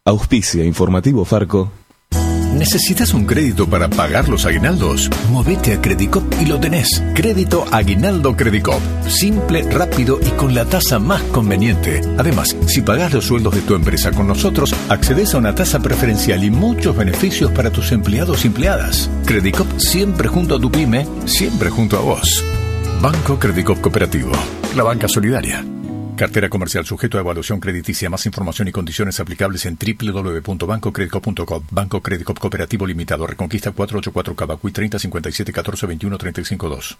Auspicia Informativo Farco. ¿Necesitas un crédito para pagar los aguinaldos? Movete a Credicop y lo tenés. Crédito Aguinaldo Credicop. Simple, rápido y con la tasa más conveniente. Además, si pagás los sueldos de tu empresa con nosotros, accedes a una tasa preferencial y muchos beneficios para tus empleados y empleadas. Credicop, siempre junto a tu pyme, siempre junto a vos. Banco Credicop Cooperativo. La banca solidaria. Cartera comercial sujeto a evaluación crediticia. Más información y condiciones aplicables en www.bancocredicop.com. Banco Credicop Cooperativo Limitado. Reconquista 484 Cavacuy 30 57 14 21 35 2.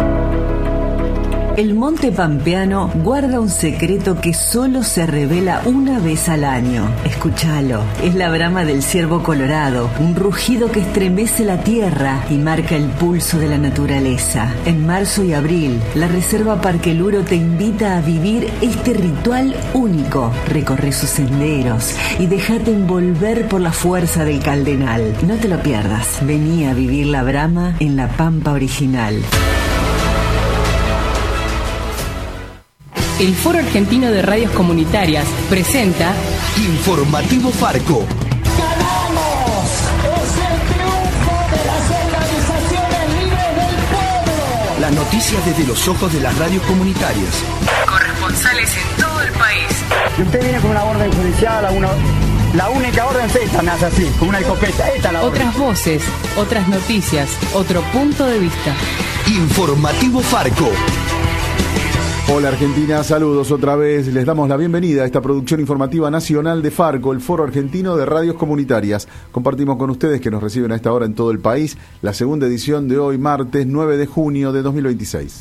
El monte pampeano guarda un secreto que solo se revela una vez al año. Escúchalo. Es la brama del ciervo colorado, un rugido que estremece la tierra y marca el pulso de la naturaleza. En marzo y abril, la Reserva Parque Luro te invita a vivir este ritual único. Recorre sus senderos y déjate envolver por la fuerza del caldenal. No te lo pierdas. Vení a vivir la brama en la pampa original. El Foro Argentino de Radios Comunitarias presenta Informativo Farco. ¡Ganamos! ¡Es el triunfo de las organizaciones libres del pueblo! Las noticias desde los ojos de las radios comunitarias. corresponsales en todo el país. Si usted viene con una orden judicial, la única orden es esta, me hace así, con una escopeta. Esta es la orden. Otras voces, otras noticias, otro punto de vista. Informativo Farco. Hola Argentina, saludos otra vez. Les damos la bienvenida a esta producción informativa nacional de Farco, el Foro Argentino de Radios Comunitarias. Compartimos con ustedes que nos reciben a esta hora en todo el país la segunda edición de hoy, martes 9 de junio de 2026.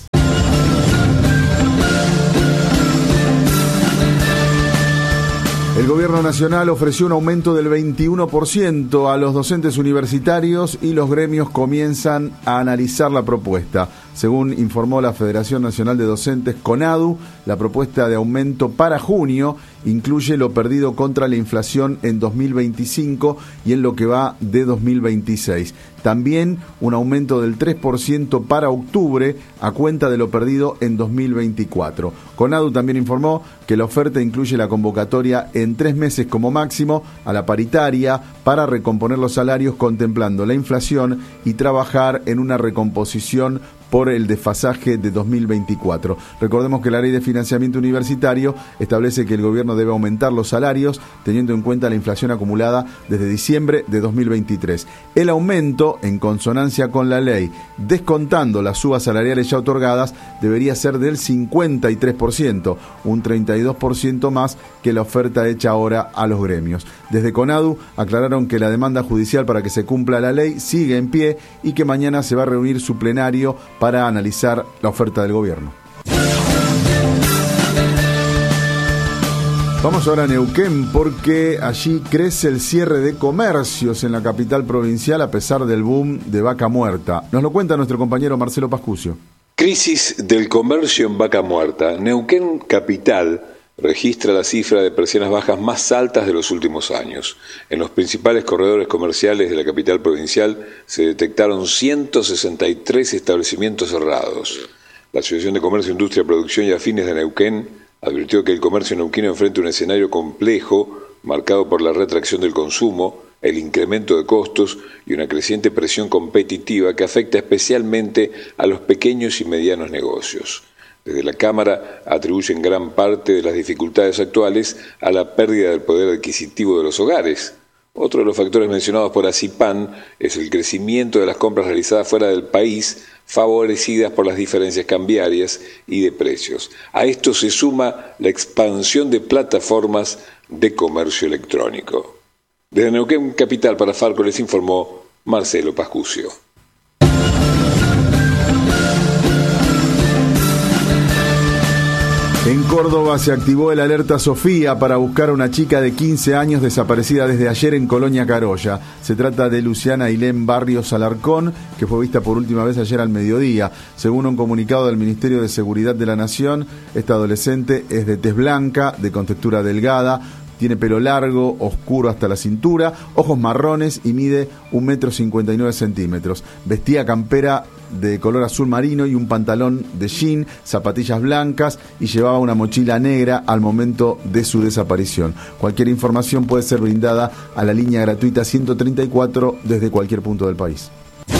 El Gobierno Nacional ofreció un aumento del 21% a los docentes universitarios y los gremios comienzan a analizar la propuesta. Según informó la Federación Nacional de Docentes, CONADU, la propuesta de aumento para junio incluye lo perdido contra la inflación en 2025 y en lo que va de 2026. También un aumento del 3% para octubre a cuenta de lo perdido en 2024. CONADU también informó que la oferta incluye la convocatoria en 3 meses como máximo a la paritaria para recomponer los salarios contemplando la inflación y trabajar en una recomposición por el desfasaje de 2024. Recordemos que la Ley de Financiamiento Universitario establece que el gobierno debe aumentar los salarios teniendo en cuenta la inflación acumulada desde diciembre de 2023. El aumento, en consonancia con la ley, descontando las subas salariales ya otorgadas, debería ser del 53%, un 32% más que la oferta hecha ahora a los gremios. Desde CONADU aclararon que la demanda judicial para que se cumpla la ley sigue en pie y que mañana se va a reunir su plenario para analizar la oferta del gobierno. Vamos ahora a Neuquén porque allí crece el cierre de comercios en la capital provincial a pesar del boom de Vaca Muerta. Nos lo cuenta nuestro compañero Marcelo Pascucio. Crisis del comercio en Vaca Muerta. Neuquén capital registra la cifra de persianas bajas más altas de los últimos años. En los principales corredores comerciales de la capital provincial se detectaron 163 establecimientos cerrados. La Asociación de Comercio, Industria, Producción y Afines de Neuquén advirtió que el comercio neuquino enfrenta un escenario complejo marcado por la retracción del consumo, el incremento de costos y una creciente presión competitiva que afecta especialmente a los pequeños y medianos negocios. Desde la Cámara atribuyen gran parte de las dificultades actuales a la pérdida del poder adquisitivo de los hogares. Otro de los factores mencionados por ACIPAN es el crecimiento de las compras realizadas fuera del país, favorecidas por las diferencias cambiarias y de precios. A esto se suma la expansión de plataformas de comercio electrónico. Desde Neuquén Capital para Farco les informó Marcelo Pascucio. En Córdoba se activó el alerta Sofía para buscar a una chica de 15 años desaparecida desde ayer en Colonia Carolla. Se trata de Luciana Ailén Barrios Alarcón, que fue vista por última vez ayer al mediodía. Según un comunicado del Ministerio de Seguridad de la Nación, esta adolescente es de tez blanca, de contextura delgada, tiene pelo largo, oscuro hasta la cintura, ojos marrones y mide 1,59 m. Vestía campera de color azul marino y un pantalón de jean, zapatillas blancas y llevaba una mochila negra al momento de su desaparición. Cualquier información puede ser brindada a la línea gratuita 134 desde cualquier punto del país.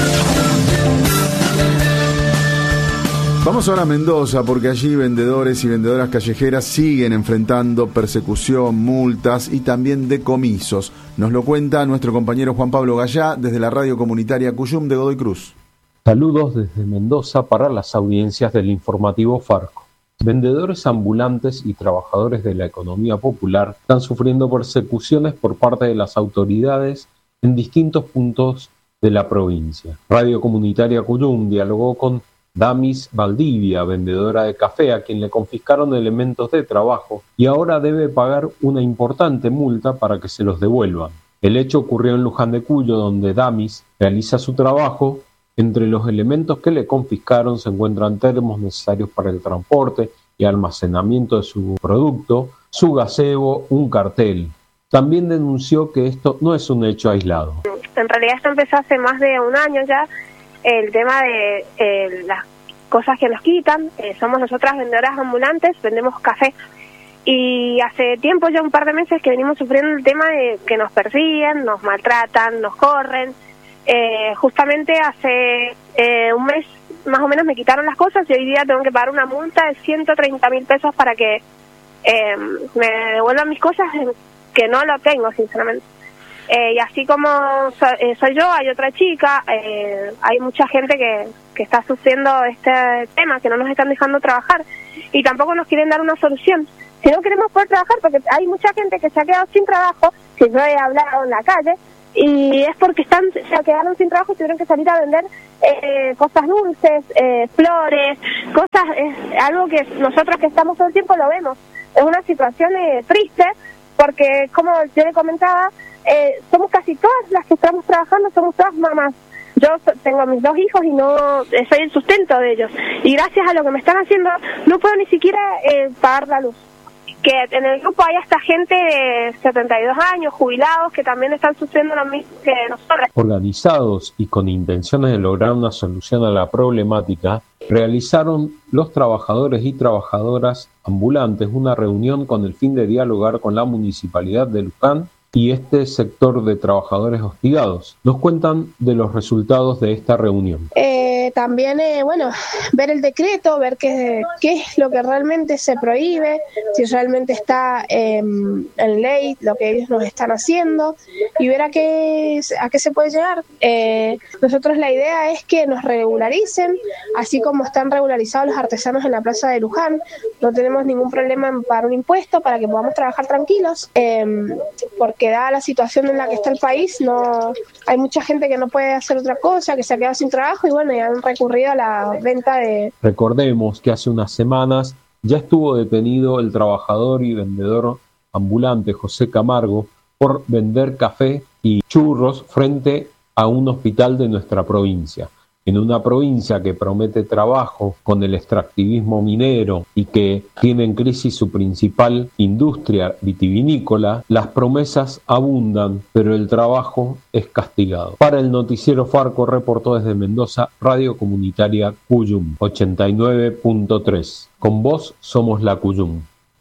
Vamos ahora a Mendoza, porque allí vendedores y vendedoras callejeras siguen enfrentando persecución, multas y también decomisos. Nos lo cuenta nuestro compañero Juan Pablo Gallá desde la radio comunitaria Cuyum de Godoy Cruz. Saludos desde Mendoza para las audiencias del informativo Farco. Vendedores ambulantes y trabajadores de la economía popular están sufriendo persecuciones por parte de las autoridades en distintos puntos de la provincia. Radio comunitaria Cuyum dialogó con Damis Valdivia, vendedora de café, a quien le confiscaron elementos de trabajo y ahora debe pagar una importante multa para que se los devuelvan. El hecho ocurrió en Luján de Cuyo, donde Damis realiza su trabajo. Entre los elementos que le confiscaron se encuentran termos necesarios para el transporte y almacenamiento de su producto, su gazebo, un cartel. También denunció que esto no es un hecho aislado. En realidad esto empezó hace más de un año ya. El tema de las cosas que nos quitan, somos nosotras vendedoras ambulantes, vendemos café y hace tiempo, ya un par de meses que venimos sufriendo el tema de que nos persiguen, nos maltratan, nos corren. Justamente hace un mes más o menos me quitaron las cosas y hoy día tengo que pagar una multa de 130.000 pesos para que me devuelvan mis cosas, que no lo tengo sinceramente. Y así como soy yo, hay otra chica, hay mucha gente que está sufriendo este tema, que no nos están dejando trabajar y tampoco nos quieren dar una solución. Si no queremos poder trabajar, porque hay mucha gente que se ha quedado sin trabajo, que yo he hablado en la calle, y es porque se quedaron sin trabajo y tuvieron que salir a vender cosas dulces, flores, cosas, algo que nosotros que estamos todo el tiempo lo vemos. Es una situación triste, porque como yo le comentaba, somos casi todas las que estamos trabajando, somos todas mamás. Yo tengo a mis 2 hijos y no soy el sustento de ellos. Y gracias a lo que me están haciendo, no puedo ni siquiera pagar la luz. Que en el grupo hay hasta gente de 72 años, jubilados, que también están sufriendo lo mismo que nosotros. Organizados y con intenciones de lograr una solución a la problemática, realizaron los trabajadores y trabajadoras ambulantes una reunión con el fin de dialogar con la Municipalidad de Luján y este sector de trabajadores hostigados. Nos cuentan de los resultados de esta reunión. También, ver el decreto, ver qué es lo que realmente se prohíbe, si realmente está en ley lo que ellos nos están haciendo y ver a qué se puede llegar. Nosotros la idea es que nos regularicen, así como están regularizados los artesanos en la plaza de Luján. No tenemos ningún problema en pagar un impuesto para que podamos trabajar tranquilos, porque dada la situación en la que está el país, no hay mucha gente que no puede hacer otra cosa, que se ha quedado sin trabajo y y han recurrido a la venta de... Recordemos que hace unas semanas ya estuvo detenido el trabajador y vendedor ambulante José Camargo por vender café y churros frente a un hospital de nuestra provincia. En una provincia que promete trabajo con el extractivismo minero y que tiene en crisis su principal industria vitivinícola, las promesas abundan, pero el trabajo es castigado. Para el noticiero Farco reportó desde Mendoza, Radio Comunitaria Cuyum 89.3. Con vos somos la Cuyum.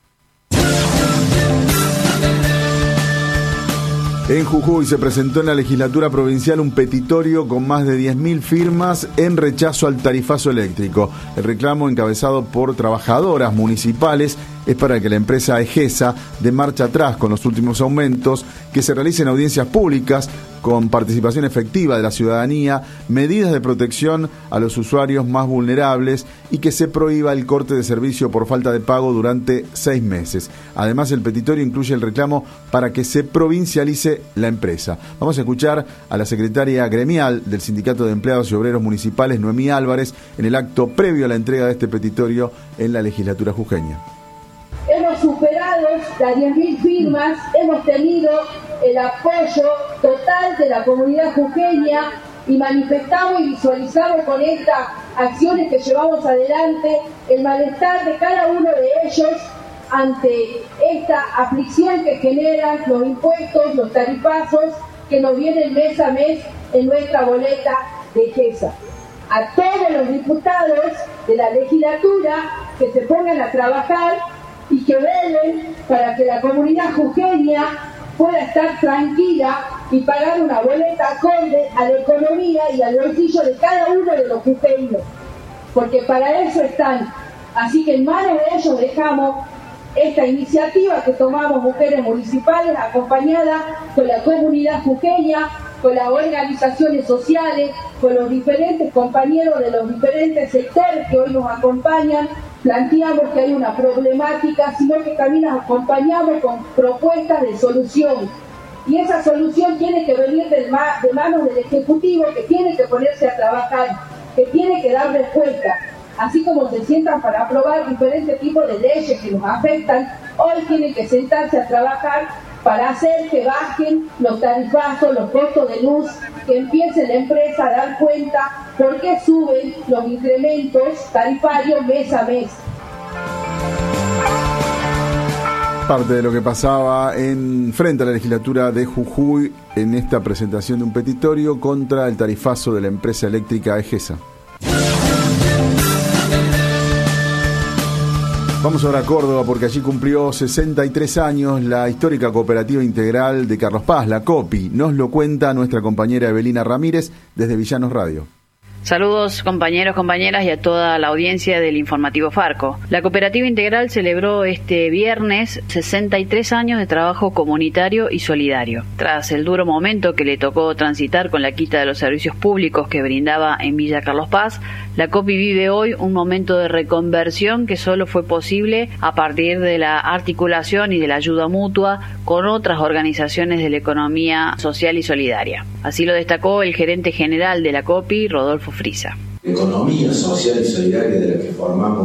En Jujuy se presentó en la legislatura provincial un petitorio con más de 10.000 firmas en rechazo al tarifazo eléctrico. El reclamo, encabezado por trabajadoras municipales, es para que la empresa Egesa dé marcha atrás con los últimos aumentos, que se realicen audiencias públicas con participación efectiva de la ciudadanía, medidas de protección a los usuarios más vulnerables y que se prohíba el corte de servicio por falta de pago durante 6 meses. Además, el petitorio incluye el reclamo para que se provincialice la empresa. Vamos a escuchar a la secretaria gremial del Sindicato de Empleados y Obreros Municipales, Noemí Álvarez, en el acto previo a la entrega de este petitorio en la legislatura jujeña. Hemos superado las 10.000 firmas, hemos tenido el apoyo total de la comunidad jujeña y manifestamos y visualizamos con estas acciones que llevamos adelante el malestar de cada uno de ellos ante esta aflicción que generan los impuestos, los tarifazos que nos vienen mes a mes en nuestra boleta de Egesa. a todos los diputados de la legislatura que se pongan a trabajar y que velen para que la comunidad jujeña pueda estar tranquila y pagar una boleta acorde a la economía y al bolsillo de cada uno de los jujeños, porque para eso están. Así que en manos de ellos dejamos esta iniciativa que tomamos mujeres municipales, acompañada con la comunidad jujeña, con las organizaciones sociales, con los diferentes compañeros de los diferentes sectores que hoy nos acompañan. Planteamos que hay una problemática, sino que también nos acompañamos con propuestas de solución. Y esa solución tiene que venir de manos del Ejecutivo, que tiene que ponerse a trabajar, que tiene que dar respuesta. Así como se sientan para aprobar diferentes tipos de leyes que nos afectan, hoy tienen que sentarse a trabajar para hacer que bajen los tarifazos, los costos de luz, que empiece la empresa a dar cuenta por qué suben los incrementos tarifarios mes a mes. Parte de lo que pasaba frente a la legislatura de Jujuy en esta presentación de un petitorio contra el tarifazo de la empresa eléctrica Egesa. Vamos ahora a Córdoba porque allí cumplió 63 años la histórica Cooperativa Integral de Carlos Paz, la COPI. Nos lo cuenta nuestra compañera Evelina Ramírez desde Villanos Radio. Saludos compañeros, compañeras y a toda la audiencia del informativo Farco. La Cooperativa Integral celebró este viernes 63 años de trabajo comunitario y solidario. Tras el duro momento que le tocó transitar con la quita de los servicios públicos que brindaba en Villa Carlos Paz, la COPI vive hoy un momento de reconversión que solo fue posible a partir de la articulación y de la ayuda mutua con otras organizaciones de la economía social y solidaria. Así lo destacó el gerente general de la COPI, Rodolfo Frisa. Economía social y solidaria de la que formamos